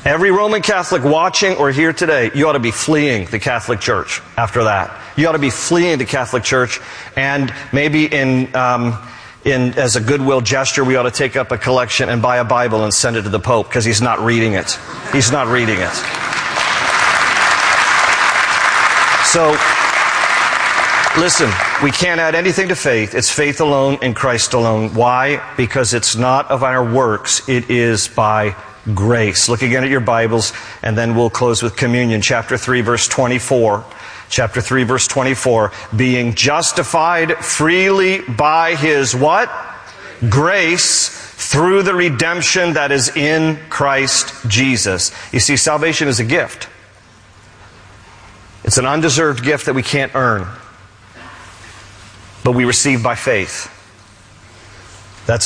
Every Roman Catholic watching or here today, you ought to be fleeing the Catholic Church after that. You ought to be fleeing the Catholic Church, and maybe as a goodwill gesture, we ought to take up a collection and buy a Bible and send it to the Pope, because he's not reading it. He's not reading it. So, listen, we can't add anything to faith. It's faith alone in Christ alone. Why? Because it's not of our works. It is by grace. Look again at your Bibles, and then we'll close with communion. Chapter 3, verse 24. Chapter 3, verse 24. Being justified freely by His what? Grace, through the redemption that is in Christ Jesus. You see, salvation is a gift. It's an undeserved gift that we can't earn, but we receive by faith.